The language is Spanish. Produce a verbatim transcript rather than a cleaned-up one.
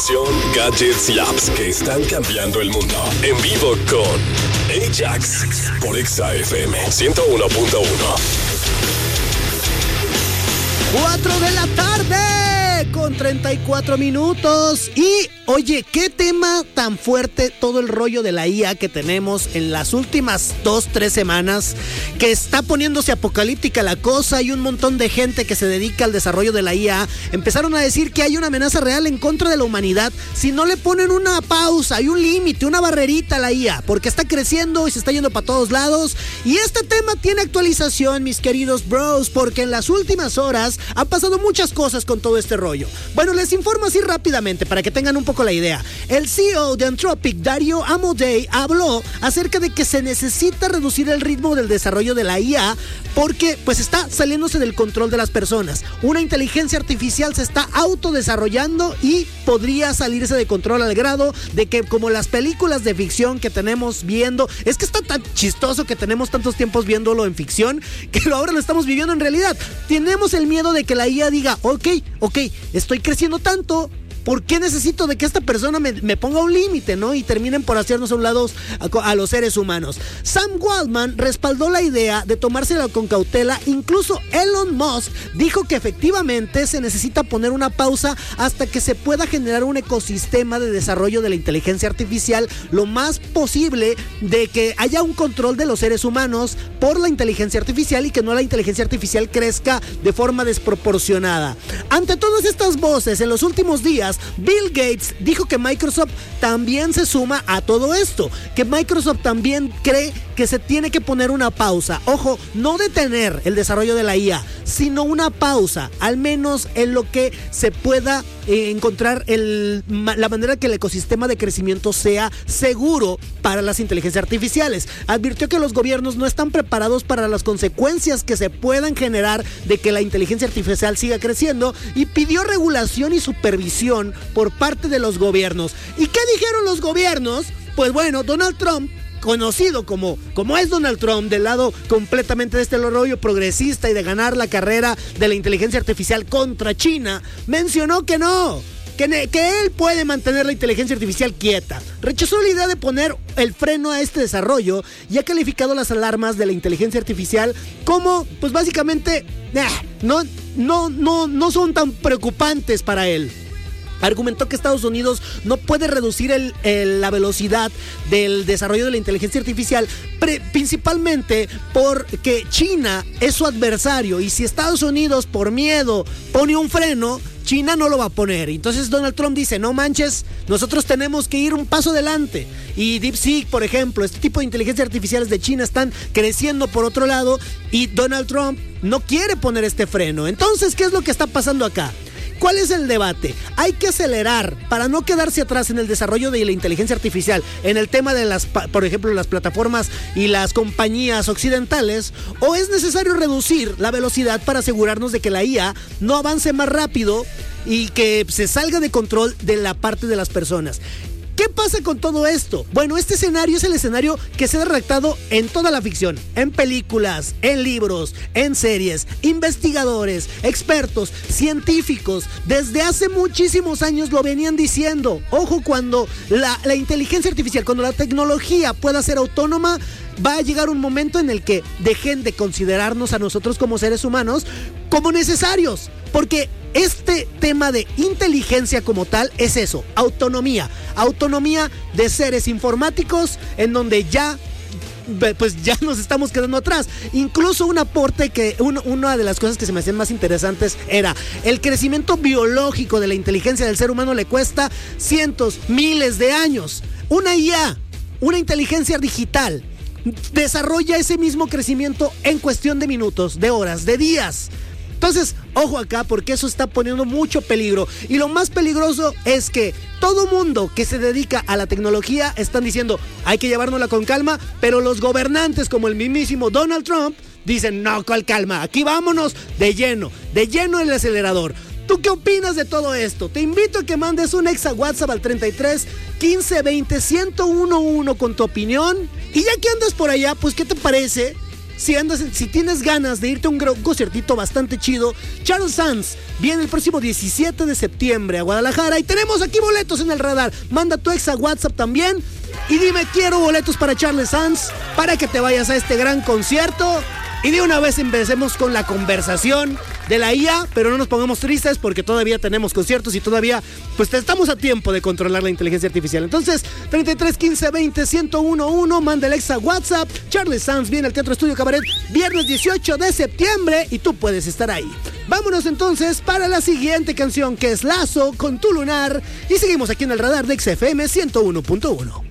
Tecnología, gadgets y apps que están cambiando el mundo. En vivo con Ajax por Exa F M ciento uno punto uno. cuatro de la tarde con treinta y cuatro minutos. Y oye, qué tema tan fuerte todo el rollo de la I A que tenemos en las últimas dos, tres semanas, que está poniéndose apocalíptica la cosa, y un montón de gente que se dedica al desarrollo de la I A empezaron a decir que hay una amenaza real en contra de la humanidad si no le ponen una pausa y un límite, una barrerita a la I A, porque está creciendo y se está yendo para todos lados. Y este tema tiene actualización, mis queridos bros, porque en las últimas horas han pasado muchas cosas con todo este rollo. Bueno, les informo así rápidamente para que tengan un poco la idea. El C E O de Anthropic, Dario Amodei, habló acerca de que se necesita reducir el ritmo del desarrollo de la I A porque pues está saliéndose del control de las personas. Una inteligencia artificial se está autodesarrollando y podría salirse de control al grado de que, como las películas de ficción que tenemos viendo, es que está tan chistoso que tenemos tantos tiempos viéndolo en ficción que ahora lo estamos viviendo en realidad. Tenemos el miedo de que la I A diga, ok, ok, estoy creciendo tanto, ¿por qué necesito de que esta persona me, me ponga un límite, no? Y terminen por hacernos a un lado a, a los seres humanos. Sam Waldman respaldó la idea de tomársela con cautela. Incluso Elon Musk dijo que efectivamente se necesita poner una pausa hasta que se pueda generar un ecosistema de desarrollo de la inteligencia artificial lo más posible, de que haya un control de los seres humanos por la inteligencia artificial y que no la inteligencia artificial crezca de forma desproporcionada. Ante todas estas voces, en los últimos días, Bill Gates dijo que Microsoft también se suma a todo esto, que Microsoft también cree que se tiene que poner una pausa. Ojo, no detener el desarrollo de la I A, sino una pausa, al menos en lo que se pueda eh, encontrar el, la manera que el ecosistema de crecimiento sea seguro para las inteligencias artificiales. Advirtió que los gobiernos no están preparados para las consecuencias que se puedan generar de que la inteligencia artificial siga creciendo, y pidió regulación y supervisión por parte de los gobiernos. ¿Y qué dijeron los gobiernos? Pues bueno, Donald Trump, conocido como, como es Donald Trump, del lado completamente de este rollo progresista y de ganar la carrera de la inteligencia artificial contra China, mencionó que no, que, que él puede mantener la inteligencia artificial quieta. Rechazó la idea de poner el freno a este desarrollo y ha calificado las alarmas de la inteligencia artificial como, pues básicamente, eh, no, no, no, no son tan preocupantes para él. Argumentó que Estados Unidos no puede reducir el, el, la velocidad del desarrollo de la inteligencia artificial, pre, principalmente porque China es su adversario, y si Estados Unidos por miedo pone un freno, China no lo va a poner. Entonces Donald Trump dice, no manches, nosotros tenemos que ir un paso adelante. Y DeepSeek, por ejemplo, este tipo de inteligencias artificiales de China están creciendo por otro lado, y Donald Trump no quiere poner este freno. Entonces, ¿qué es lo que está pasando acá? ¿Cuál es el debate? ¿Hay que acelerar para no quedarse atrás en el desarrollo de la inteligencia artificial en el tema de las, por ejemplo, las plataformas y las compañías occidentales? ¿O es necesario reducir la velocidad para asegurarnos de que la I A no avance más rápido y que se salga de control de la parte de las personas? ¿Qué pasa con todo esto? Bueno, este escenario es el escenario que se ha redactado en toda la ficción, en películas, en libros, en series, investigadores, expertos, científicos, desde hace muchísimos años lo venían diciendo. Ojo, cuando la, la inteligencia artificial, cuando la tecnología pueda ser autónoma, va a llegar un momento en el que dejen de considerarnos a nosotros como seres humanos como necesarios, porque este tema de inteligencia como tal es eso, autonomía, autonomía de seres informáticos, en donde ya pues ya nos estamos quedando atrás. Incluso un aporte que un, una de las cosas que se me hacían más interesantes era el crecimiento biológico de la inteligencia del ser humano le cuesta cientos, miles de años. Una I A, una inteligencia digital, desarrolla ese mismo crecimiento en cuestión de minutos, de horas, de días. Entonces, ojo acá, porque eso está poniendo mucho peligro. Y lo más peligroso es que todo mundo que se dedica a la tecnología están diciendo, hay que llevárnosla con calma, pero los gobernantes, como el mismísimo Donald Trump, dicen, no, con calma, aquí vámonos de lleno, de lleno el acelerador. ¿Tú qué opinas de todo esto? Te invito a que mandes un exa WhatsApp al treinta y tres, quince, veinte, ciento uno, uno con tu opinión. Y ya que andas por allá, pues, ¿qué te parece si andas, si tienes ganas de irte a un, un conciertito bastante chido, Charles Sands viene el próximo diecisiete de septiembre a Guadalajara y tenemos aquí boletos en el radar. Manda tu ex a WhatsApp también y dime, quiero boletos para Charles Sands para que te vayas a este gran concierto. Y de una vez empecemos con la conversación de la I A, pero no nos pongamos tristes porque todavía tenemos conciertos y todavía pues estamos a tiempo de controlar la inteligencia artificial. Entonces, treinta y tres, quince, veinte, ciento uno, uno, manda el ex a WhatsApp. Charles Sands viene al Teatro Estudio Cabaret viernes dieciocho de septiembre y tú puedes estar ahí. Vámonos entonces para la siguiente canción, que es Lazo con Tu Lunar, y seguimos aquí en el radar de X F M ciento uno punto uno.